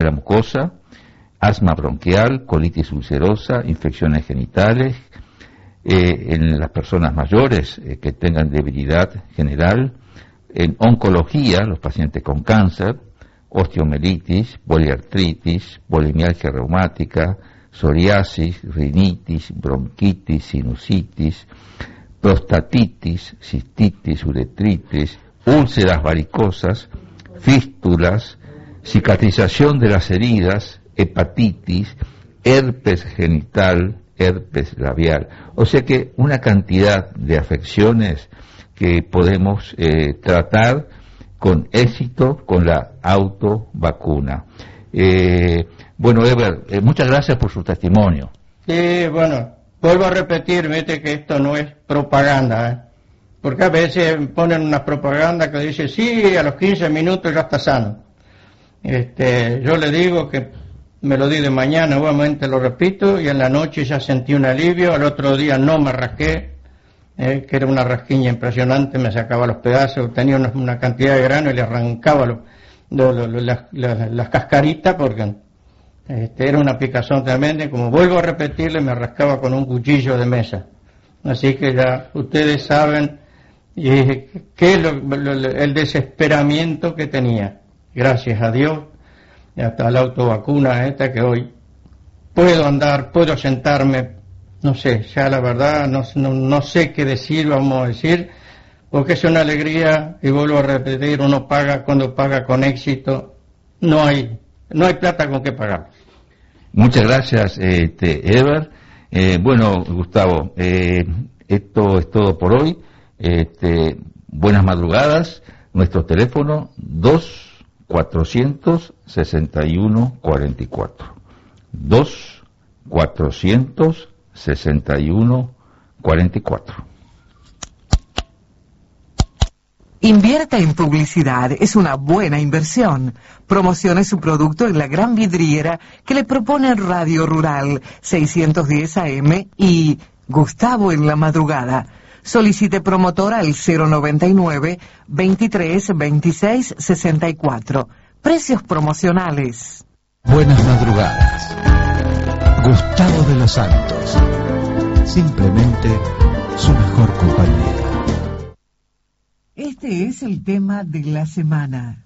la mucosa, asma bronquial, colitis ulcerosa, infecciones genitales, en las personas mayores que tengan debilidad general, en oncología, los pacientes con cáncer, osteomelitis, poliartritis, polimialgia reumática, psoriasis, rinitis, bronquitis, sinusitis, prostatitis, cistitis, uretritis, úlceras varicosas, fístulas, cicatrización de las heridas, hepatitis, herpes genital, herpes labial. O sea que una cantidad de afecciones que podemos tratar con éxito con la autovacuna. Bueno, Eber, muchas gracias por su testimonio. Sí, bueno, vuelvo a repetir, vete que esto no es propaganda, porque a veces ponen una propaganda que dice, sí, a los 15 minutos ya está sano. Yo le digo que me lo di de mañana, nuevamente lo repito, y en la noche ya sentí un alivio, al otro día no me rasqué, que era una rasquiña impresionante, me sacaba los pedazos, tenía una cantidad de grano y le arrancaba las cascaritas porque era una picazón tremenda, y como vuelvo a repetirle, me rascaba con un cuchillo de mesa. Así que ya ustedes saben qué es el desesperamiento que tenía. Gracias a Dios, y hasta la autovacuna esta que hoy puedo andar, puedo sentarme, no sé, ya la verdad no sé qué decir, vamos a decir, porque es una alegría, y vuelvo a repetir, uno paga cuando paga con éxito, no hay plata con qué pagar. Muchas gracias, Eber. Bueno, Gustavo, esto es todo por hoy. Buenas madrugadas. Nuestro teléfono 2-461-44. 2-461-44. Invierta en publicidad, es una buena inversión. Promocione su producto en la gran vidriera que le propone Radio Rural 610 AM y Gustavo en la madrugada. Solicite promotor al 099 23 26 64. Precios promocionales. Buenas madrugadas. Gustavo de los Santos. Simplemente su mejor compañía. Este es el tema de la semana.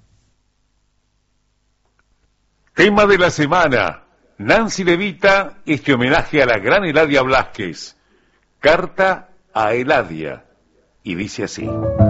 Tema de la semana. Nancy Levita, este homenaje a la gran Eladia Blasquez. Carta a Eladia. Y dice así.